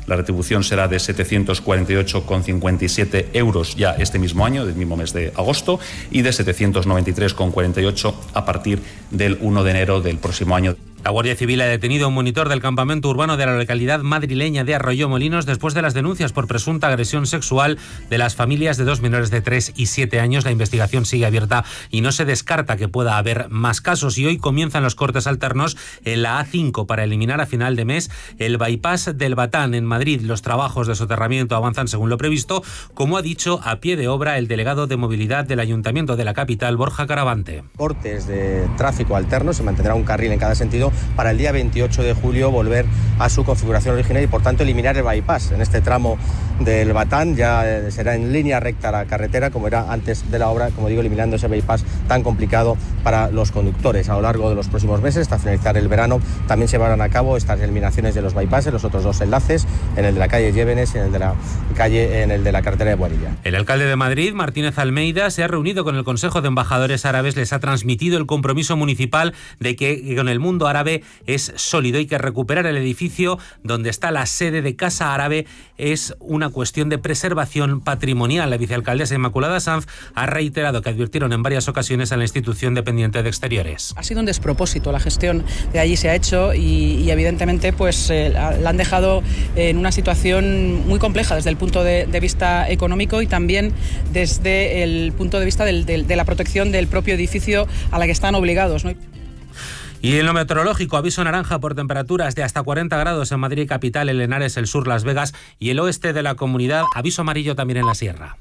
La retribución será de 748,57 euros ya este mismo año, del mismo mes de agosto, y de 793,48 a partir del 1 de enero del próximo año. La Guardia Civil ha detenido a un monitor del campamento urbano de la localidad madrileña de Arroyomolinos después de las denuncias por presunta agresión sexual de las familias de 2 menores de 3 y 7 años. La investigación sigue abierta y no se descarta que pueda haber más casos. Y hoy comienzan los cortes alternos en la A5 para eliminar a final de mes el bypass del Batán en Madrid. Los trabajos de soterramiento avanzan según lo previsto, como ha dicho a pie de obra el delegado de movilidad del Ayuntamiento de la capital, Borja Caravante. Cortes de tráfico alternos, se mantendrá un carril en cada sentido para el día 28 de julio volver a su configuración original y por tanto eliminar el bypass. En este tramo del Batán ya será en línea recta la carretera como era antes de la obra, como digo, eliminando ese bypass tan complicado para los conductores. A lo largo de los próximos meses, hasta finalizar el verano, también se llevarán a cabo estas eliminaciones de los bypasses, los otros dos enlaces, en el de la calle Llévenes y en el de la carretera de Boadilla. El alcalde de Madrid, Martínez Almeida, se ha reunido con el Consejo de Embajadores Árabes, les ha transmitido el compromiso municipal de que con el mundo árabe es sólido y que recuperar el edificio donde está la sede de Casa Árabe es una cuestión de preservación patrimonial. La vicealcaldesa Inmaculada Sanz ha reiterado que advirtieron en varias ocasiones a la institución dependiente de Exteriores. Ha sido un despropósito la gestión de allí se ha hecho y evidentemente pues la han dejado en una situación muy compleja desde el punto de vista económico y también desde el punto de vista de la protección del propio edificio a la que están obligados, ¿no? Y en lo meteorológico, aviso naranja por temperaturas de hasta 40 grados en Madrid capital, en Henares, el sur, Las Vegas y el oeste de la comunidad. Aviso amarillo también en la sierra.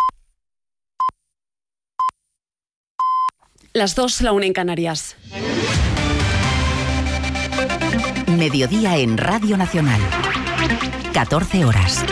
Las 2, la 1 en Canarias. Mediodía en Radio Nacional. 14 horas.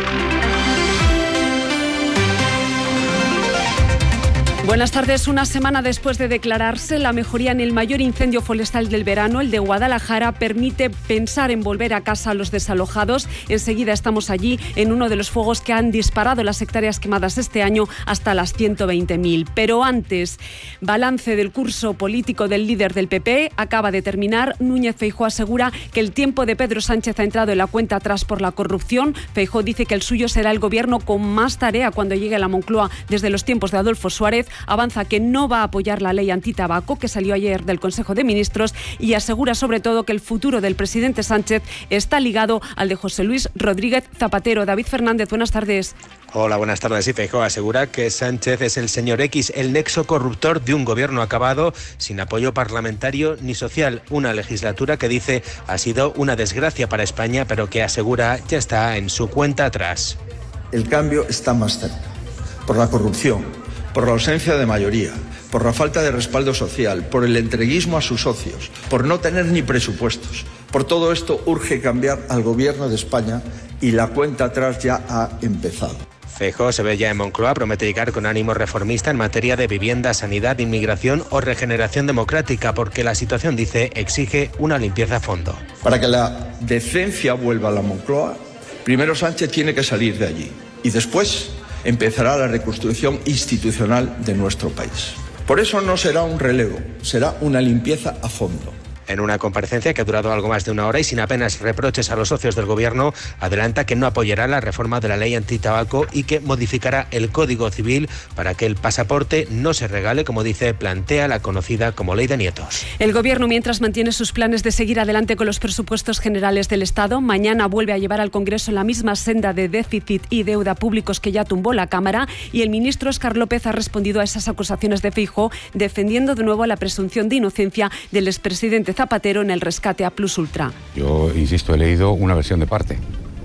Buenas tardes. Una semana después de declararse la mejoría en el mayor incendio forestal del verano, el de Guadalajara, permite pensar en volver a casa a los desalojados. Enseguida estamos allí en uno de los fuegos que han disparado las hectáreas quemadas este año hasta las 120.000. Pero antes, balance del curso político del líder del PP. Acaba de terminar. Núñez Feijóo asegura que el tiempo de Pedro Sánchez ha entrado en la cuenta atrás por la corrupción. Feijóo dice que el suyo será el gobierno con más tarea cuando llegue a la Moncloa desde los tiempos de Adolfo Suárez. Avanza que no va a apoyar la ley antitabaco que salió ayer del Consejo de Ministros y asegura sobre todo que el futuro del presidente Sánchez está ligado al de José Luis Rodríguez Zapatero. David Fernández, buenas tardes. Hola, buenas tardes. Sí, Feijóo asegura que Sánchez es el señor X, el nexo corruptor de un gobierno acabado, sin apoyo parlamentario ni social. Una legislatura que dice ha sido una desgracia para España, pero que asegura ya está en su cuenta atrás. El cambio está más cerca, por la corrupción, por la ausencia de mayoría, por la falta de respaldo social, por el entreguismo a sus socios, por no tener ni presupuestos. Por todo esto urge cambiar al gobierno de España y la cuenta atrás ya ha empezado. Feijóo se ve ya en Moncloa, promete llegar con ánimo reformista en materia de vivienda, sanidad, inmigración o regeneración democrática, porque la situación, dice, exige una limpieza a fondo. Para que la decencia vuelva a la Moncloa, primero Sánchez tiene que salir de allí y después empezará la reconstrucción institucional de nuestro país. Por eso no será un relevo, será una limpieza a fondo. En una comparecencia que ha durado algo más de una hora y sin apenas reproches a los socios del gobierno, adelanta que no apoyará la reforma de la ley antitabaco y que modificará el Código Civil para que el pasaporte no se regale, como dice, plantea la conocida como ley de nietos. El gobierno, mientras, mantiene sus planes de seguir adelante con los presupuestos generales del Estado. Mañana vuelve a llevar al Congreso la misma senda de déficit y deuda públicos que ya tumbó la Cámara, y el ministro Óscar López ha respondido a esas acusaciones de Feijóo, defendiendo de nuevo la presunción de inocencia del expresidente Zapatero en el rescate a Plus Ultra. Yo, insisto, he leído una versión de parte.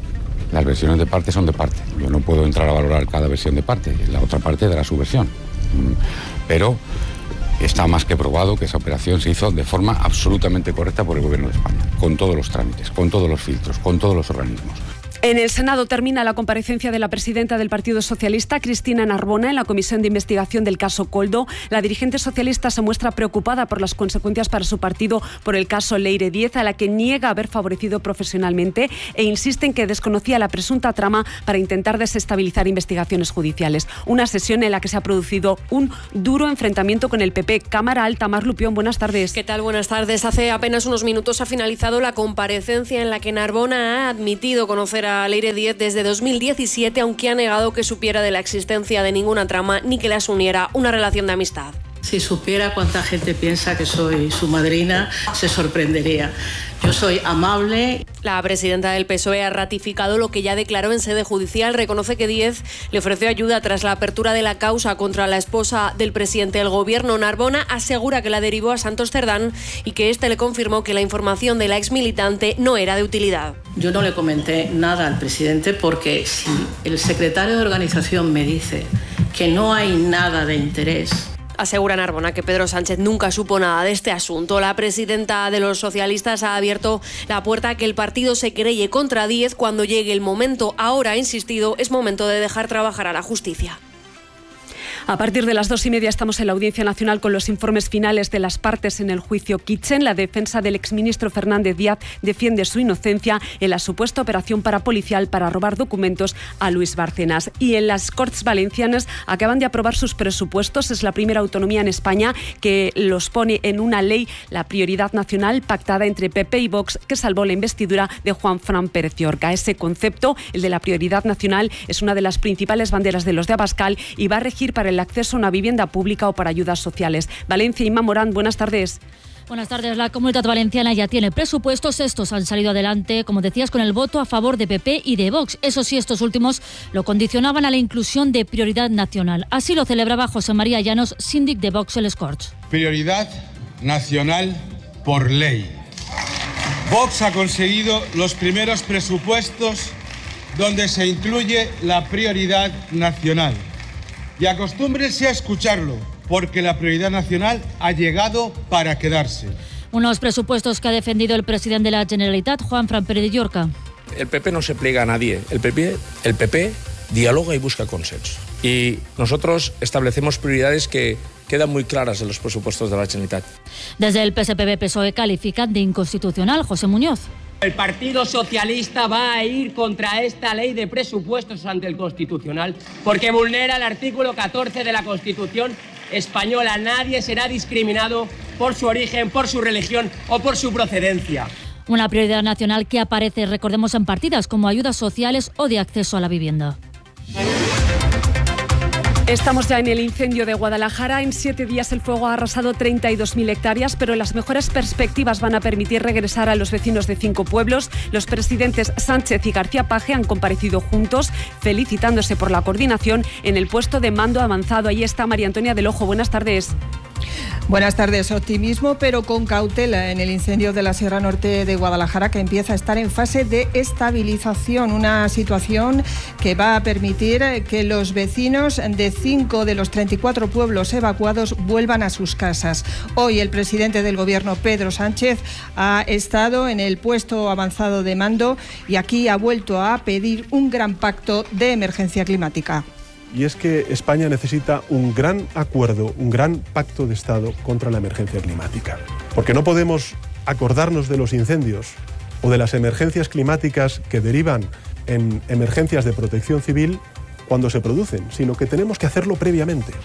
Las versiones de parte son de parte. Yo no puedo entrar a valorar cada versión de parte. La otra parte dará su versión. Pero está más que probado que esa operación se hizo de forma absolutamente correcta por el Gobierno de España, con todos los trámites, con todos los filtros, con todos los organismos. En el Senado termina la comparecencia de la presidenta del Partido Socialista, Cristina Narbona, en la comisión de investigación del caso Koldo. La dirigente socialista se muestra preocupada por las consecuencias para su partido por el caso Leire 10, a la que niega haber favorecido profesionalmente e insiste en que desconocía la presunta trama para intentar desestabilizar investigaciones judiciales. Una sesión en la que se ha producido un duro enfrentamiento con el PP. Cámara Alta, Mar Lupión, buenas tardes. ¿Qué tal? Buenas tardes. Hace apenas unos minutos ha finalizado la comparecencia en la que Narbona ha admitido conocer a a Leire Díez desde 2017, aunque ha negado que supiera de la existencia de ninguna trama ni que las uniera una relación de amistad. Si supiera cuánta gente piensa que soy su madrina, se sorprendería. Yo soy amable. La presidenta del PSOE ha ratificado lo que ya declaró en sede judicial. Reconoce que Díez le ofreció ayuda tras la apertura de la causa contra la esposa del presidente del gobierno. Narbona asegura que la derivó a Santos Cerdán y que este le confirmó que la información de la exmilitante no era de utilidad. Yo no le comenté nada al presidente porque si el secretario de organización me dice que no hay nada de interés... Asegura Narbona que Pedro Sánchez nunca supo nada de este asunto. La presidenta de los socialistas ha abierto la puerta a que el partido se querelle contra Díez cuando llegue el momento. Ahora, ha insistido, es momento de dejar trabajar a la justicia. A partir de las 2:30 estamos en la Audiencia Nacional con los informes finales de las partes en el juicio Kitchen. La defensa del exministro Fernández Díaz defiende su inocencia en la supuesta operación parapolicial para robar documentos a Luis Bárcenas. Y en las Corts Valencianas acaban de aprobar sus presupuestos. Es la primera autonomía en España que los pone en una ley, la prioridad nacional pactada entre PP y Vox, que salvó la investidura de Juan Fran Pérez Llorca. Ese concepto, el de la prioridad nacional, es una de las principales banderas de los de Abascal y va a regir para el acceso a una vivienda pública o para ayudas sociales. Valencia, Inma Morán, buenas tardes. Buenas tardes. La Comunidad Valenciana ya tiene presupuestos. Estos han salido adelante, como decías, con el voto a favor de PP y de Vox. Eso sí, estos últimos lo condicionaban a la inclusión de prioridad nacional. Así lo celebraba José María Llanos, síndic de Vox en les Corts. Prioridad nacional por ley. Vox ha conseguido los primeros presupuestos donde se incluye la prioridad nacional. Y acostúmbrense a escucharlo, porque la prioridad nacional ha llegado para quedarse. Unos presupuestos que ha defendido el presidente de la Generalitat, Juan Fran Pérez Llorca. El PP no se pliega a nadie. El PP dialoga y busca consenso. Y nosotros establecemos prioridades que quedan muy claras en los presupuestos de la Generalitat. Desde el PSPB-PSOE califican de inconstitucional. José Muñoz. El Partido Socialista va a ir contra esta ley de presupuestos ante el Constitucional porque vulnera el artículo 14 de la Constitución española. Nadie será discriminado por su origen, por su religión o por su procedencia. Una prioridad nacional que aparece, recordemos, en partidas como ayudas sociales o de acceso a la vivienda. Estamos ya en el incendio de Guadalajara. En 7 días el fuego ha arrasado 32.000 hectáreas, pero las mejores perspectivas van a permitir regresar a los vecinos de 5 pueblos. Los presidentes Sánchez y García Page han comparecido juntos, felicitándose por la coordinación en el puesto de mando avanzado. Ahí está María Antonia del Ojo. Buenas tardes. Buenas tardes. Optimismo, pero con cautela en el incendio de la Sierra Norte de Guadalajara, que empieza a estar en fase de estabilización. Una situación que va a permitir que los vecinos de 5 de los 34 pueblos evacuados vuelvan a sus casas. Hoy el presidente del Gobierno, Pedro Sánchez, ha estado en el puesto avanzado de mando y aquí ha vuelto a pedir un gran pacto de emergencia climática. Y es que España necesita un gran acuerdo, un gran pacto de Estado contra la emergencia climática. Porque no podemos acordarnos de los incendios o de las emergencias climáticas que derivan en emergencias de protección civil cuando se producen, sino que tenemos que hacerlo previamente.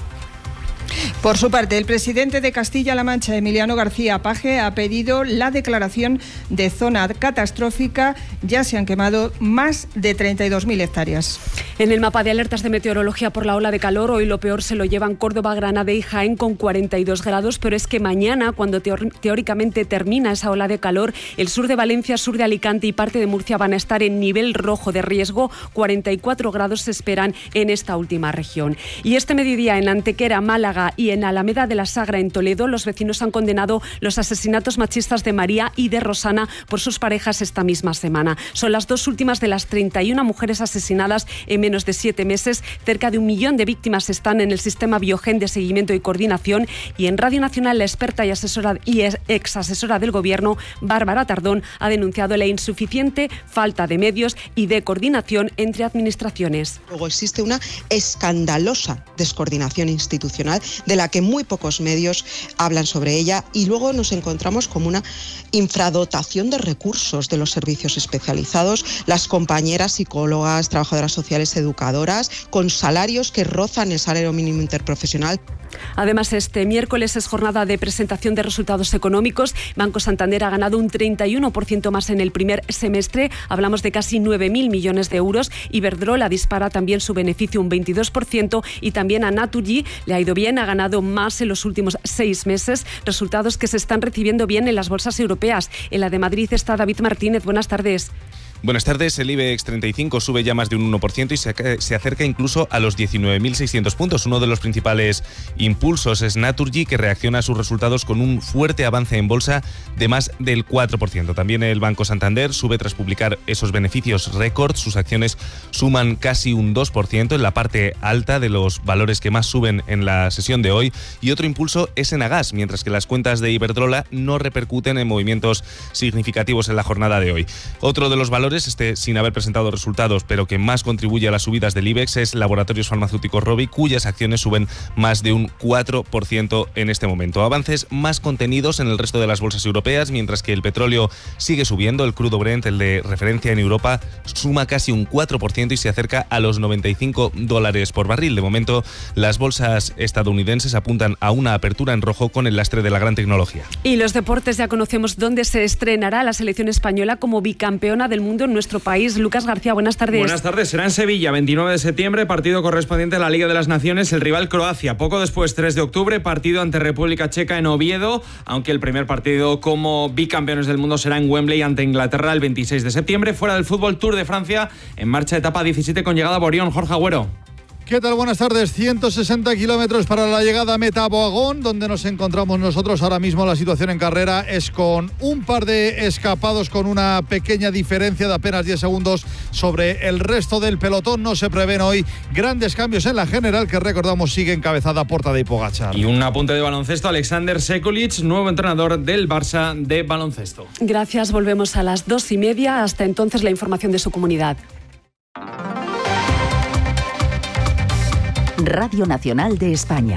Por su parte, el presidente de Castilla-La Mancha, Emiliano García Page, ha pedido la declaración de zona catastrófica. Ya se han quemado más de 32.000 hectáreas. En el mapa de alertas de meteorología por la ola de calor, hoy lo peor se lo llevan Córdoba, Granada y Jaén con 42 grados, pero es que mañana, cuando teóricamente termina esa ola de calor, el sur de Valencia, sur de Alicante y parte de Murcia van a estar en nivel rojo de riesgo. 44 grados se esperan en esta última región. Y este mediodía en Antequera, Málaga y en Alameda de la Sagra, en Toledo, los vecinos han condenado los asesinatos machistas de María y de Rosana por sus parejas esta misma semana. Son las dos últimas de las 31 mujeres asesinadas en menos de 7 meses. Cerca de 1 millón de víctimas están en el sistema Biogen de seguimiento y coordinación. Y en Radio Nacional, la experta y ex asesora del Gobierno, Bárbara Tardón, ha denunciado la insuficiente falta de medios y de coordinación entre administraciones. Luego existe una escandalosa descoordinación institucional de la la que muy pocos medios hablan sobre ella, y luego nos encontramos como una infradotación de recursos de los servicios especializados, las compañeras psicólogas, trabajadoras sociales, educadoras, con salarios que rozan el salario mínimo interprofesional. Además, este miércoles es jornada de presentación de resultados económicos. Banco Santander ha ganado un 31% más en el primer semestre. Hablamos de casi 9.000 millones de euros. Iberdrola dispara también su beneficio un 22% y también a Naturgy le ha ido bien, ha ganado más en los últimos 6 meses. Resultados que se están recibiendo bien en las bolsas europeas. En la de Madrid está David Martínez. Buenas tardes. Buenas tardes. El IBEX 35 sube ya más de un 1% y se acerca incluso a los 19.600 puntos. Uno de los principales impulsos es Naturgy, que reacciona a sus resultados con un fuerte avance en bolsa de más del 4%. También el Banco Santander sube tras publicar esos beneficios récord. Sus acciones suman casi un 2% en la parte alta de los valores que más suben en la sesión de hoy. Y otro impulso es Enagas, mientras que las cuentas de Iberdrola no repercuten en movimientos significativos en la jornada de hoy. Otro de los valores, sin haber presentado resultados, pero que más contribuye a las subidas del IBEX, es Laboratorios Farmacéuticos Rovi, cuyas acciones suben más de un 4% en este momento. Avances más contenidos en el resto de las bolsas europeas, mientras que el petróleo sigue subiendo. El crudo Brent, el de referencia en Europa, suma casi un 4% y se acerca a los $95 por barril. De momento, las bolsas estadounidenses apuntan a una apertura en rojo con el lastre de la gran tecnología. Y los deportes, ya conocemos dónde se estrenará la selección española como bicampeona del mundo en nuestro país. Lucas García, buenas tardes. Buenas tardes. Será en Sevilla, 29 de septiembre, partido correspondiente a la Liga de las Naciones, el rival Croacia. Poco después, 3 de octubre, partido ante República Checa en Oviedo, aunque el primer partido como bicampeones del mundo será en Wembley ante Inglaterra el 26 de septiembre. Fuera del fútbol, Tour de Francia, en marcha etapa 17 con llegada a Borión. Jorge Agüero. ¿Qué tal? Buenas tardes. 160 kilómetros para la llegada a Meta Boagón, donde nos encontramos nosotros ahora mismo. La situación en carrera es con un par de escapados, con una pequeña diferencia de apenas 10 segundos sobre el resto del pelotón. No se prevén hoy grandes cambios en la general, que recordamos sigue encabezada por Tadej Pogačar. Y un apunte de baloncesto: Alexander Sekulic, nuevo entrenador del Barça de baloncesto. Gracias, volvemos a las 2:30. Hasta entonces, la información de su comunidad. Radio Nacional de España.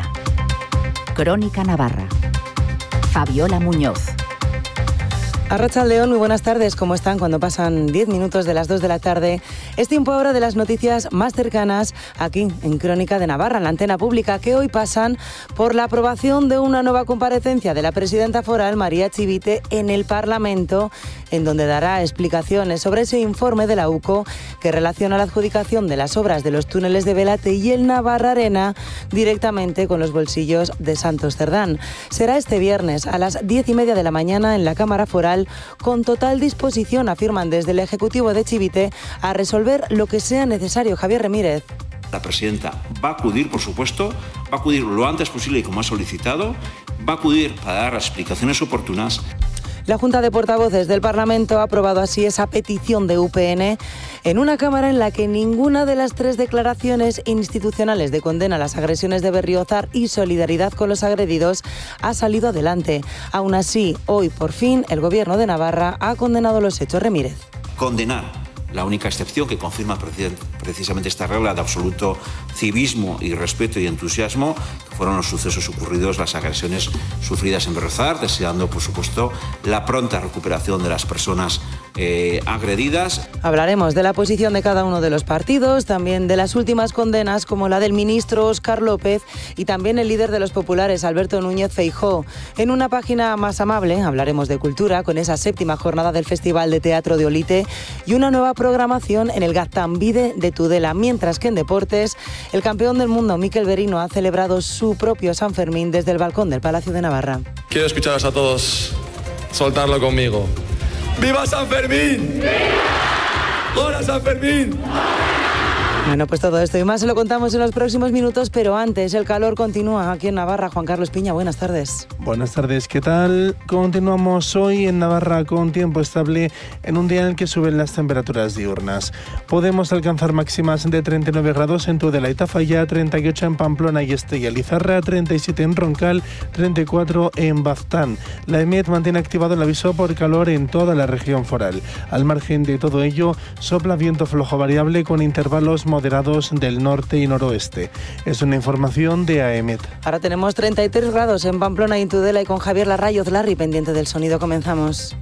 Crónica Navarra. Fabiola Muñoz. Arratsaldeon, muy buenas tardes. ¿Cómo están? Cuando pasan 10 minutos de las 2 de la tarde, es tiempo ahora de las noticias más cercanas aquí en Crónica de Navarra, en la antena pública, que hoy pasan por la aprobación de una nueva comparecencia de la presidenta foral, María Chivite, en el Parlamento, en donde dará explicaciones sobre ese informe de la UCO que relaciona la adjudicación de las obras de los túneles de Belate y el Navarra Arena directamente con los bolsillos de Santos Cerdán. Será este viernes a las 10:30 de la mañana en la Cámara Foral, con total disposición, afirman desde el Ejecutivo de Chivite, a resolver lo que sea necesario. Javier Ramírez. La presidenta va a acudir, por supuesto, va a acudir lo antes posible y como ha solicitado, va a acudir para dar las explicaciones oportunas. La Junta de Portavoces del Parlamento ha aprobado así esa petición de UPN en una Cámara en la que ninguna de las 3 declaraciones institucionales de condena a las agresiones de Berriozar y solidaridad con los agredidos ha salido adelante. Aún así, hoy por fin el Gobierno de Navarra ha condenado los hechos. Ramírez. Condenar, la única excepción que confirma precisamente esta regla de absoluto civismo y respeto y entusiasmo, que fueron los sucesos ocurridos, las agresiones sufridas en Berriozar, deseando, por supuesto, la pronta recuperación de las personas agredidas. Hablaremos de la posición de cada uno de los partidos, también de las últimas condenas, como la del ministro Óscar López y también el líder de los populares, Alberto Núñez Feijóo. En una página más amable hablaremos de cultura, con esa 7ª jornada del Festival de Teatro de Olite y una nueva programación en el Gaztambide de Tudela, mientras que en deportes, el campeón del mundo, Mikel Berino, ha celebrado su propio San Fermín desde el balcón del Palacio de Navarra. Quiero escucharos a todos soltarlo conmigo. ¡Viva San Fermín! ¡Viva! ¡Hola San Fermín! Bueno, pues todo esto y más se lo contamos en los próximos minutos, pero antes el calor continúa aquí en Navarra. Juan Carlos Piña, buenas tardes. Buenas tardes, ¿qué tal? Continuamos hoy en Navarra con tiempo estable en un día en el que suben las temperaturas diurnas. Podemos alcanzar máximas de 39 grados en Tudela y Tafalla, 38 en Pamplona y Estella Lizarra, 37 en Roncal, 34 en Baztán. La EMET mantiene activado el aviso por calor en toda la región foral. Al margen de todo ello, sopla viento flojo variable con intervalos moderados del norte y noroeste. Es una información de AEMET. Ahora tenemos 33 grados en Pamplona y en Tudela, y con Javier Larrayoz Larry pendiente del sonido comenzamos.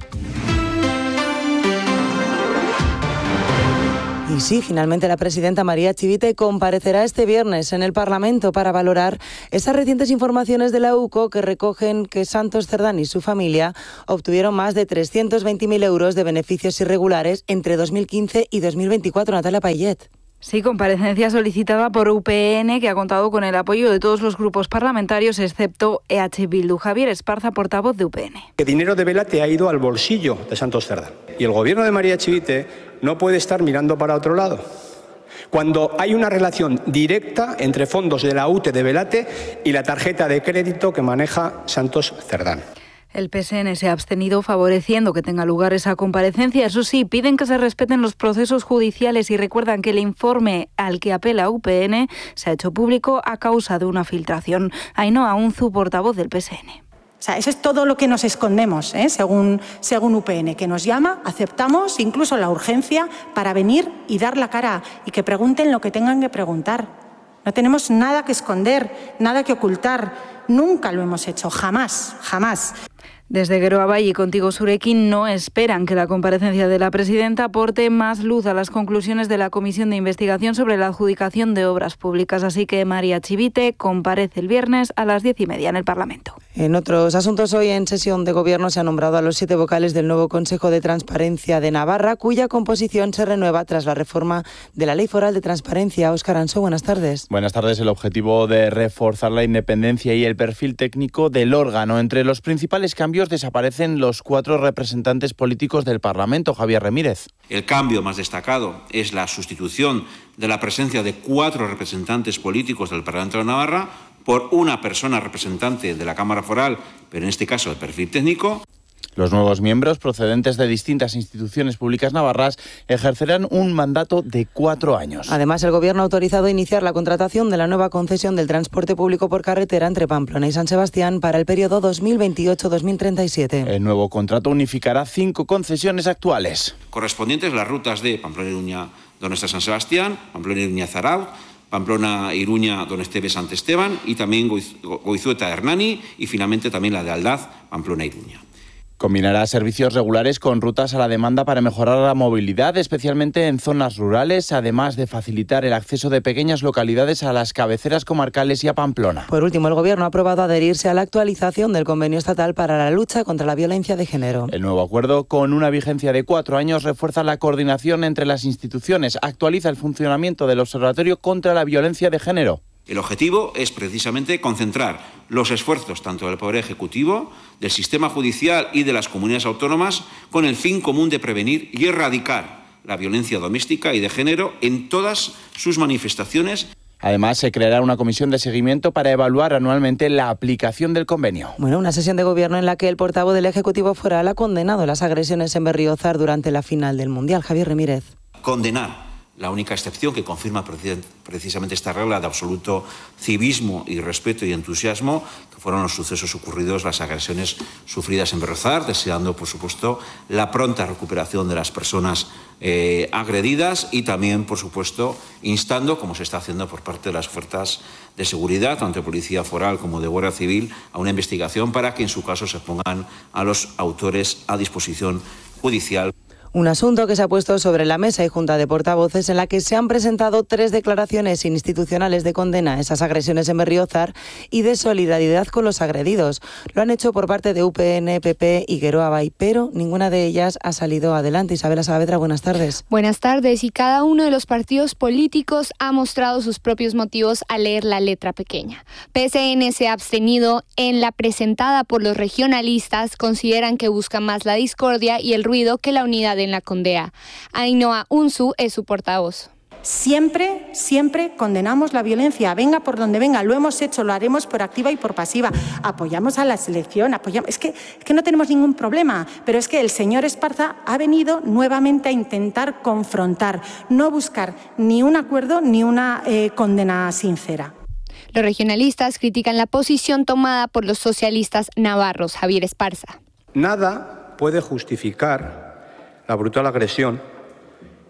Y sí, finalmente la presidenta María Chivite comparecerá este viernes en el Parlamento para valorar esas recientes informaciones de la UCO que recogen que Santos Cerdán y su familia obtuvieron más de 320.000 euros de beneficios irregulares entre 2015 y 2024. Natalia Payet. Sí, comparecencia solicitada por UPN, que ha contado con el apoyo de todos los grupos parlamentarios, excepto EH Bildu. Javier Esparza, portavoz de UPN. Que dinero de Velate ha ido al bolsillo de Santos Cerdán. Y el gobierno de María Chivite no puede estar mirando para otro lado, cuando hay una relación directa entre fondos de la UTE de Velate y la tarjeta de crédito que maneja Santos Cerdán. El PSN se ha abstenido, favoreciendo que tenga lugar esa comparecencia. Eso sí, piden que se respeten los procesos judiciales y recuerdan que el informe al que apela UPN se ha hecho público a causa de una filtración. Ainhoa Unzu, portavoz del PSN. O sea, eso es todo lo que nos escondemos, según UPN, que nos llama, aceptamos incluso la urgencia para venir y dar la cara y que pregunten lo que tengan que preguntar. No tenemos nada que esconder, nada que ocultar. Nunca lo hemos hecho, jamás, jamás. Desde Geroa y Contigo Surekin no esperan que la comparecencia de la presidenta aporte más luz a las conclusiones de la Comisión de Investigación sobre la adjudicación de obras públicas. Así que María Chivite comparece el viernes a las 10:30 en el Parlamento. En otros asuntos, hoy en sesión de Gobierno se han nombrado a los 7 vocales del nuevo Consejo de Transparencia de Navarra, cuya composición se renueva tras la reforma de la Ley Foral de Transparencia. Óscar Ansó, buenas tardes. Buenas tardes. El objetivo de reforzar la independencia y el perfil técnico del órgano. Entre los principales cambios desaparecen los 4 representantes políticos del Parlamento. Javier Ramírez. El cambio más destacado es la sustitución de la presencia de 4 representantes políticos del Parlamento de Navarra por una persona representante de la Cámara Foral, pero en este caso de perfil técnico. Los nuevos miembros, procedentes de distintas instituciones públicas navarras, ejercerán un mandato de 4 años. Además, el Gobierno ha autorizado iniciar la contratación de la nueva concesión del transporte público por carretera entre Pamplona y San Sebastián para el periodo 2028-2037. El nuevo contrato unificará 5 concesiones actuales, correspondientes a las rutas de Pamplona-Iruña, Doneste San Sebastián, Pamplona-Iruña Zarautz, Pamplona-Iruña, Don Esteve, Sant Esteban y también Goizueta-Hernani y finalmente también la de Aldaz, Pamplona-Iruña. Combinará servicios regulares con rutas a la demanda para mejorar la movilidad, especialmente en zonas rurales, además de facilitar el acceso de pequeñas localidades a las cabeceras comarcales y a Pamplona. Por último, el Gobierno ha aprobado adherirse a la actualización del convenio estatal para la lucha contra la violencia de género. El nuevo acuerdo, con una vigencia de 4 años, refuerza la coordinación entre las instituciones, actualiza el funcionamiento del Observatorio contra la Violencia de Género. El objetivo es precisamente concentrar los esfuerzos tanto del Poder Ejecutivo, del sistema judicial y de las comunidades autónomas con el fin común de prevenir y erradicar la violencia doméstica y de género en todas sus manifestaciones. Además, se creará una comisión de seguimiento para evaluar anualmente la aplicación del convenio. Bueno, una sesión de Gobierno en la que el portavoz del Ejecutivo Foral ha condenado las agresiones en Berriozar durante la final del Mundial. Javier Ramírez. Condenar. La única excepción que confirma precisamente esta regla de absoluto civismo y respeto y entusiasmo, que fueron los sucesos ocurridos, las agresiones sufridas en Berriozar, deseando, por supuesto, la pronta recuperación de las personas agredidas y también, por supuesto, instando, como se está haciendo por parte de las fuerzas de seguridad, tanto de Policía Foral como de Guardia Civil, a una investigación para que en su caso se pongan a los autores a disposición judicial. Un asunto que se ha puesto sobre la mesa y junta de portavoces en la que se han presentado 3 declaraciones institucionales de condena a esas agresiones en Berriozar y de solidaridad con los agredidos. Lo han hecho por parte de UPN, PP y Geroa Bai, pero ninguna de ellas ha salido adelante. Isabela Saavedra, buenas tardes. Buenas tardes. Y cada uno de los partidos políticos ha mostrado sus propios motivos al leer la letra pequeña. PSN se ha abstenido en la presentada por los regionalistas. Consideran que busca más la discordia y el ruido que la unidad en la Condea. Ainhoa Unzu es su portavoz. Siempre condenamos la violencia, venga por donde venga, lo hemos hecho, lo haremos por activa y por pasiva. Apoyamos a la selección, es que no tenemos ningún problema, pero es que el señor Esparza ha venido nuevamente a intentar confrontar, no buscar ni un acuerdo ni una condena sincera. Los regionalistas critican la posición tomada por los socialistas navarros. Javier Esparza. Nada puede justificar la brutal agresión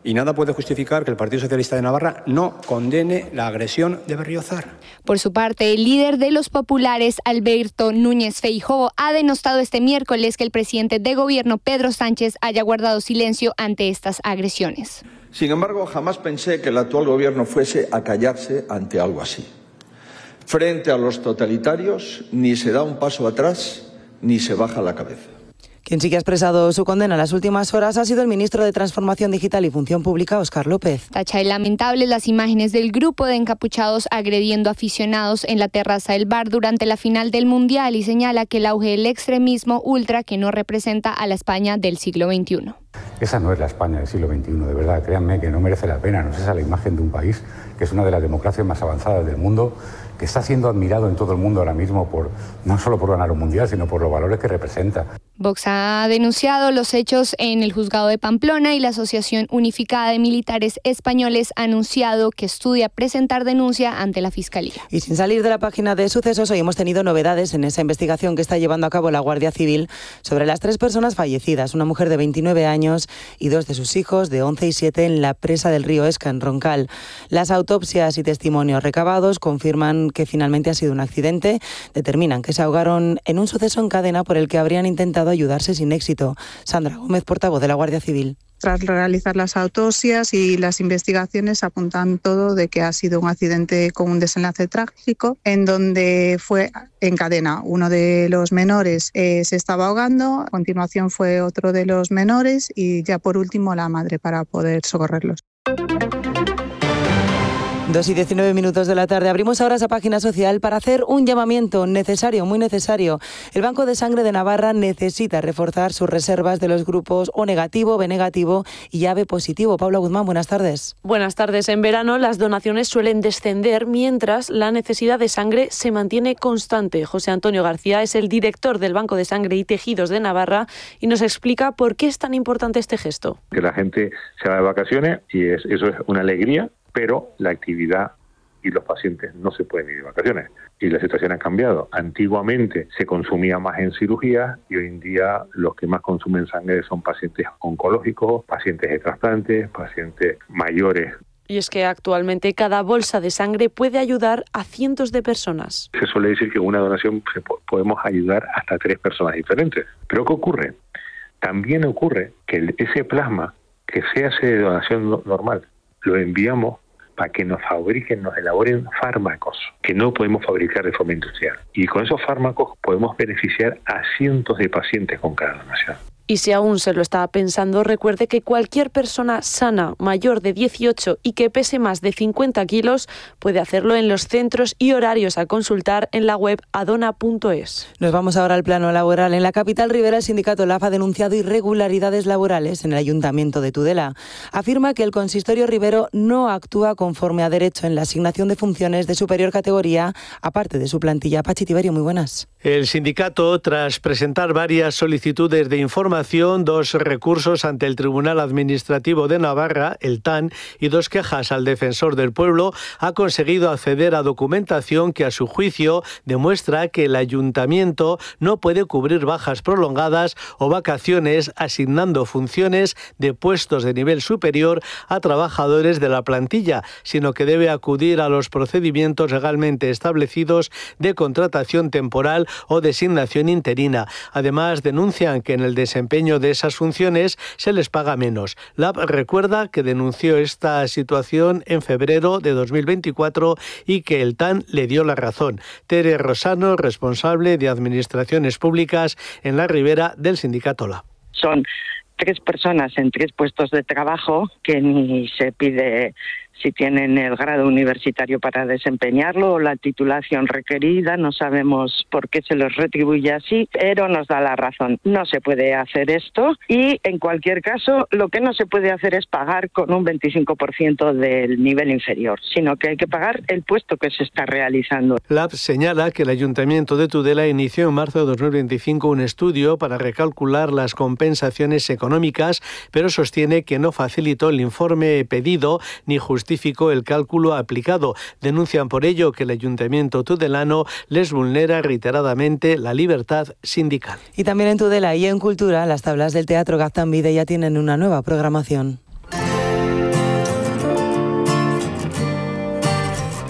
Y nada puede justificar que el Partido Socialista de Navarra no condene la agresión de Berriozar. Por su parte, el líder de los populares, Alberto Núñez Feijóo, ha denostado este miércoles que el presidente de gobierno, Pedro Sánchez, haya guardado silencio ante estas agresiones. Sin embargo, jamás pensé que el actual gobierno fuese a callarse ante algo así. Frente a los totalitarios, ni se da un paso atrás, ni se baja la cabeza. Quien sí que ha expresado su condena en las últimas horas ha sido el ministro de Transformación Digital y Función Pública, Óscar López. Tacha de lamentables las imágenes del grupo de encapuchados agrediendo aficionados en la terraza del bar durante la final del Mundial y señala que el auge del extremismo ultra que no representa a la España del siglo XXI. Esa no es la España del siglo XXI, de verdad, créanme que no merece la pena, no es esa la imagen de un país que es una de las democracias más avanzadas del mundo, que está siendo admirado en todo el mundo ahora mismo no solo por ganar un mundial, sino por los valores que representa. Vox ha denunciado los hechos en el juzgado de Pamplona y la Asociación Unificada de Militares Españoles ha anunciado que estudia presentar denuncia ante la Fiscalía. Y sin salir de la página de sucesos, hoy hemos tenido novedades en esa investigación que está llevando a cabo la Guardia Civil sobre las 3 personas fallecidas, una mujer de 29 años y 2 de sus hijos de 11 y 7 en la presa del río Esca, en Roncal. Las autopsias y testimonios recabados confirman que finalmente ha sido un accidente, determinan que se ahogaron en un suceso en cadena por el que habrían intentado ayudarse sin éxito. Sandra Gómez, portavoz de la Guardia Civil. Tras realizar las autopsias y las investigaciones apuntan todo de que ha sido un accidente con un desenlace trágico en donde fue en cadena. Uno de los menores se estaba ahogando, a continuación fue otro de los menores y ya por último la madre para poder socorrerlos. 2:19 de la tarde. Abrimos ahora esa página social para hacer un llamamiento necesario, muy necesario. El Banco de Sangre de Navarra necesita reforzar sus reservas de los grupos O negativo, B negativo y AB positivo. Paula Guzmán, buenas tardes. Buenas tardes. En verano las donaciones suelen descender mientras la necesidad de sangre se mantiene constante. José Antonio García es el director del Banco de Sangre y Tejidos de Navarra y nos explica por qué es tan importante este gesto. Que la gente se va de vacaciones y eso es una alegría, pero la actividad y los pacientes no se pueden ir de vacaciones. Y la situación ha cambiado. Antiguamente se consumía más en cirugía y hoy en día los que más consumen sangre son pacientes oncológicos, pacientes de trasplantes, pacientes mayores. Y es que actualmente cada bolsa de sangre puede ayudar a cientos de personas. Se suele decir que en una donación podemos ayudar hasta 3 personas diferentes. Pero ¿qué ocurre? También ocurre que ese plasma que se hace de donación normal lo enviamos para que nos fabriquen, nos elaboren fármacos que no podemos fabricar de forma industrial. Y con esos fármacos podemos beneficiar a cientos de pacientes con cada donación. Y si aún se lo está pensando, recuerde que cualquier persona sana, mayor de 18 y que pese más de 50 kilos puede hacerlo en los centros y horarios a consultar en la web adona.es. Nos vamos ahora al plano laboral. En la capital ribera, el sindicato LAF ha denunciado irregularidades laborales en el ayuntamiento de Tudela. Afirma que el consistorio ribero no actúa conforme a derecho en la asignación de funciones de superior categoría, aparte de su plantilla. Pachi Tiberio, muy buenas. El sindicato, tras presentar varias solicitudes de información, 2 recursos ante el Tribunal Administrativo de Navarra, el TAN, y 2 quejas al Defensor del Pueblo, ha conseguido acceder a documentación que a su juicio demuestra que el ayuntamiento no puede cubrir bajas prolongadas o vacaciones asignando funciones de puestos de nivel superior a trabajadores de la plantilla, sino que debe acudir a los procedimientos legalmente establecidos de contratación temporal o designación interina. Además, denuncian que en el desempeño de esas funciones se les paga menos. LAB recuerda que denunció esta situación en febrero de 2024 y que el TAN le dio la razón. Tere Rosano, responsable de Administraciones Públicas en la Ribera del sindicato LAB. Son 3 personas en 3 puestos de trabajo que ni se pide si tienen el grado universitario para desempeñarlo o la titulación requerida, no sabemos por qué se los retribuye así, pero nos da la razón. No se puede hacer esto y, en cualquier caso, lo que no se puede hacer es pagar con un 25% del nivel inferior, sino que hay que pagar el puesto que se está realizando. LAB señala que el Ayuntamiento de Tudela inició en marzo de 2025 un estudio para recalcular las compensaciones económicas, pero sostiene que no facilitó el informe pedido ni justificó el cálculo aplicado. Denuncian por ello que el Ayuntamiento tudelano les vulnera reiteradamente la libertad sindical. Y también en Tudela y en Cultura, las tablas del Teatro Gaztambide ya tienen una nueva programación.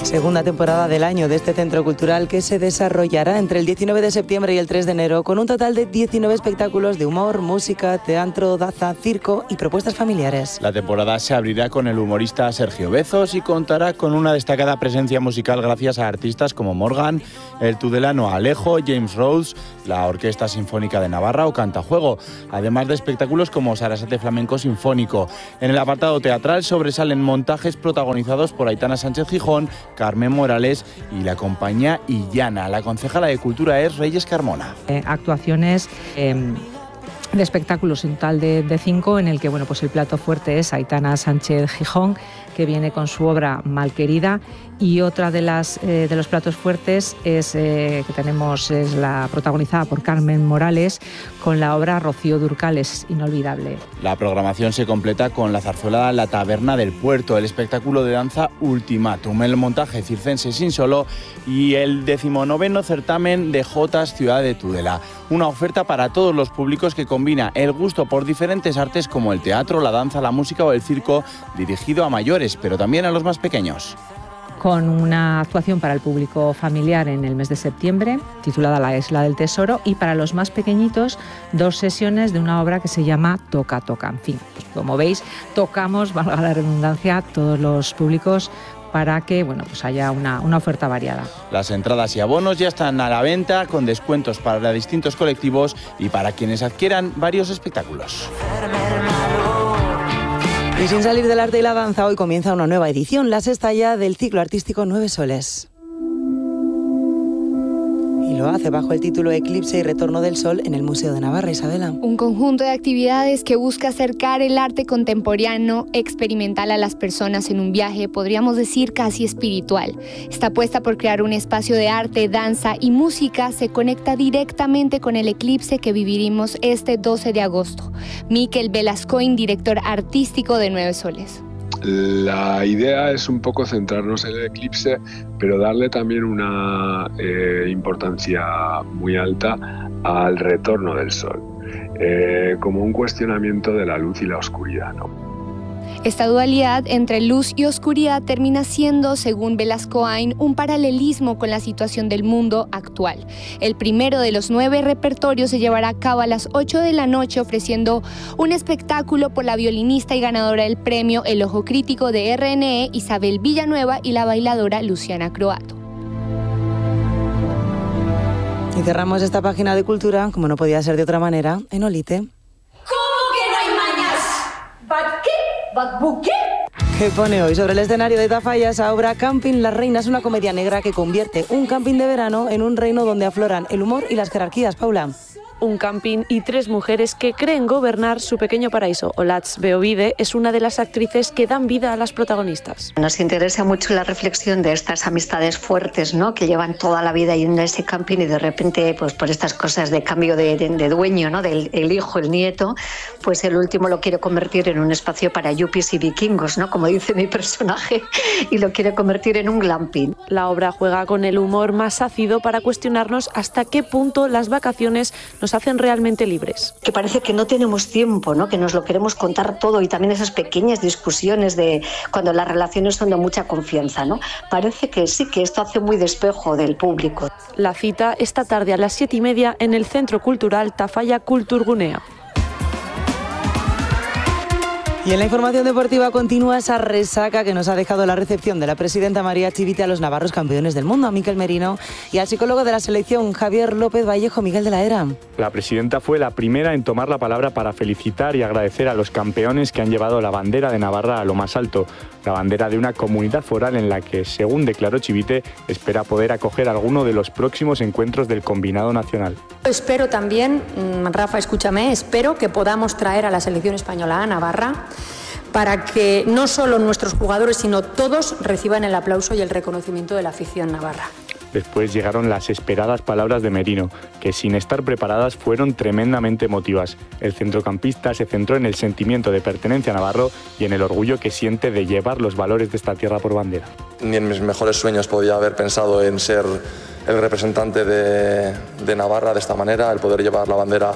Segunda temporada del año de este centro cultural que se desarrollará entre el 19 de septiembre y el 3 de enero con un total de 19 espectáculos de humor, música, teatro, danza, circo y propuestas familiares. La temporada se abrirá con el humorista Sergio Bezos y contará con una destacada presencia musical gracias a artistas como Morgan, el tudelano Alejo, James Rhodes, la Orquesta Sinfónica de Navarra o Cantajuego, además de espectáculos como Sarasate Flamenco Sinfónico. En el apartado teatral sobresalen montajes protagonizados por Aitana Sánchez Gijón, Carmen Morales y la compañía Illana. La concejala de Cultura es Reyes Carmona. Actuaciones de espectáculos en total de 5, en el que pues el plato fuerte es Aitana Sánchez Gijón, que viene con su obra Malquerida, y otra de los platos fuertes que tenemos es la protagonizada por Carmen Morales con la obra Rocío Dúrcal, es inolvidable. La programación se completa con la zarzuela La Taberna del Puerto, el espectáculo de danza Ultimátum, el montaje circense Sin Solo y el 19º certamen de Jotas Ciudad de Tudela. Una oferta para todos los públicos que combina el gusto por diferentes artes como el teatro, la danza, la música o el circo, dirigido a mayores, pero también a los más pequeños. Con una actuación para el público familiar en el mes de septiembre, titulada La Isla del Tesoro, y para los más pequeñitos, 2 sesiones de una obra que se llama Toca, Toca. En fin, pues como veis, tocamos, valga la redundancia, todos los públicos para que haya una oferta variada. Las entradas y abonos ya están a la venta con descuentos para distintos colectivos y para quienes adquieran varios espectáculos. Y sin salir del arte y la danza, hoy comienza una nueva edición, la 6ª ya del ciclo artístico 9 Soles. Y lo hace bajo el título Eclipse y Retorno del Sol en el Museo de Navarra. Isabela. Un conjunto de actividades que busca acercar el arte contemporáneo experimental a las personas en un viaje, podríamos decir casi espiritual. Esta apuesta por crear un espacio de arte, danza y música se conecta directamente con el eclipse que viviremos este 12 de agosto. Miquel Velascoin, director artístico de 9 Soles. La idea es un poco centrarnos en el eclipse, pero darle también una importancia muy alta al retorno del sol, como un cuestionamiento de la luz y la oscuridad, ¿no? Esta dualidad entre luz y oscuridad termina siendo, según Velascoin, un paralelismo con la situación del mundo actual. El primero de los 9 repertorios se llevará a cabo a las 8 de la noche, ofreciendo un espectáculo por la violinista y ganadora del premio El Ojo Crítico de RNE, Isabel Villanueva, y la bailadora Luciana Croato. Y cerramos esta página de cultura, como no podía ser de otra manera, en Olite. ¿Cómo que no hay mañas? ¿But qué? ¿But qué? Que pone hoy sobre el escenario de Tafalla esa obra Camping Las Reinas, una comedia negra que convierte un camping de verano en un reino donde afloran el humor y las jerarquías. Paula. Un camping y 3 mujeres que creen gobernar su pequeño paraíso. Olatz Beovide es una de las actrices que dan vida a las protagonistas. Nos interesa mucho la reflexión de estas amistades fuertes, ¿no?, que llevan toda la vida yendo a ese camping y de repente, pues por estas cosas de cambio de dueño, ¿no?, del hijo, el nieto, pues el último lo quiere convertir en un espacio para yuppies y vikingos, ¿no?, como dice mi personaje, y lo quiere convertir en un glamping. La obra juega con el humor más ácido para cuestionarnos hasta qué punto las vacaciones nos hacen realmente libres. Que parece que no tenemos tiempo, ¿no?, que nos lo queremos contar todo, y también esas pequeñas discusiones de cuando las relaciones son de mucha confianza, ¿no? Parece que sí, que esto hace muy de espejo del público. La cita esta tarde a las 7:30 en el Centro Cultural Tafalla Kulturgunea. Y en la información deportiva continúa esa resaca que nos ha dejado la recepción de la presidenta María Chivite a los navarros campeones del mundo, a Miquel Merino, y al psicólogo de la selección, Javier López Vallejo. Miguel de la Era. La presidenta fue la primera en tomar la palabra para felicitar y agradecer a los campeones que han llevado la bandera de Navarra a lo más alto, la bandera de una comunidad foral en la que, según declaró Chivite, espera poder acoger alguno de los próximos encuentros del combinado nacional. Espero también, Rafa, escúchame, espero que podamos traer a la selección española a Navarra para que no solo nuestros jugadores, sino todos reciban el aplauso y el reconocimiento de la afición navarra. Después llegaron las esperadas palabras de Merino, que sin estar preparadas fueron tremendamente emotivas. El centrocampista se centró en el sentimiento de pertenencia a Navarro y en el orgullo que siente de llevar los valores de esta tierra por bandera. Ni en mis mejores sueños podía haber pensado en ser el representante de Navarra de esta manera, el poder llevar la bandera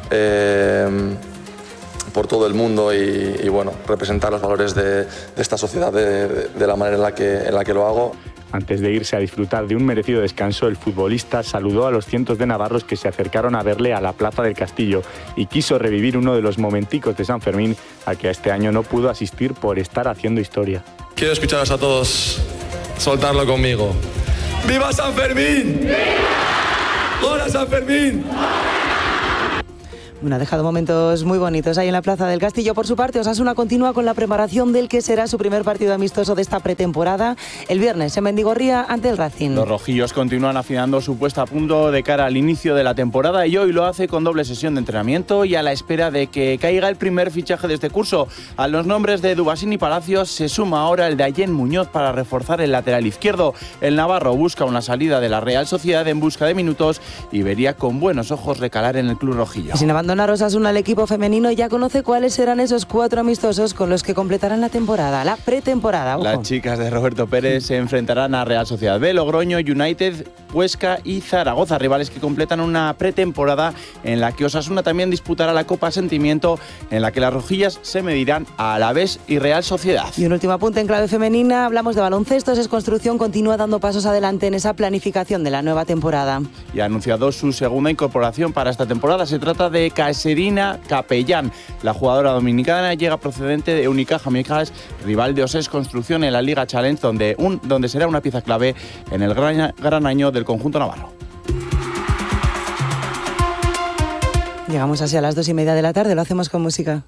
por todo el mundo y bueno, representar los valores de esta sociedad de la manera en la que lo hago. Antes de irse a disfrutar de un merecido descanso, el futbolista saludó a los cientos de navarros que se acercaron a verle a la Plaza del Castillo y quiso revivir uno de los momenticos de San Fermín al que este año no pudo asistir por estar haciendo historia. Quiero escucharos a todos soltarlo conmigo. ¡Viva San Fermín! ¡Viva! ¡Hola San Fermín! Bueno, ha dejado momentos muy bonitos ahí en la Plaza del Castillo. Por su parte, Osasuna continúa con la preparación del que será su primer partido amistoso de esta pretemporada. El viernes en Mendigorría ante el Racing. Los rojillos continúan afinando su puesta a punto de cara al inicio de la temporada y hoy lo hace con doble sesión de entrenamiento y a la espera de que caiga el primer fichaje de este curso. A los nombres de Dubasín y Palacios se suma ahora el de Ayén Muñoz para reforzar el lateral izquierdo. El navarro busca una salida de la Real Sociedad en busca de minutos y vería con buenos ojos recalar en el club rojillo. Osasuna, el equipo femenino ya conoce cuáles serán esos 4 amistosos con los que completarán la temporada, la pretemporada. Ojo. Las chicas de Roberto Pérez se enfrentarán a Real Sociedad B, Logroño, United, Huesca y Zaragoza, rivales que completan una pretemporada en la que Osasuna también disputará la Copa Sentimiento, en la que las rojillas se medirán a Alavés y Real Sociedad. Y un último apunte en clave femenina, hablamos de baloncesto. SES Construcción continúa dando pasos adelante en esa planificación de la nueva temporada. Y ha anunciado su segunda incorporación para esta temporada. Se trata de Caserina Capellán. La jugadora dominicana llega procedente de Unicaja Mijas, rival de SES Construcción en la Liga Challenge, donde será una pieza clave en el gran año del conjunto navarro. Llegamos así a las 2:30 de la tarde, lo hacemos con música.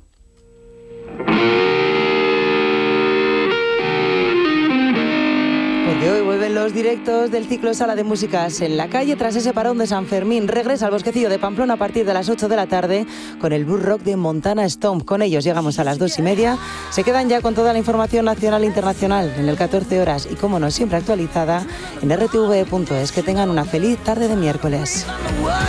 Porque hoy vuelven los directos del ciclo Sala de Músicas en la Calle tras ese parón de San Fermín. Regresa al Bosquecillo de Pamplona a partir de las 8 de la tarde con el blues rock de Montana Stomp. Con ellos llegamos a las 2:30. Se quedan ya con toda la información nacional e internacional en el 14 horas y, como no, siempre actualizada en rtv.es. Que tengan una feliz tarde de miércoles.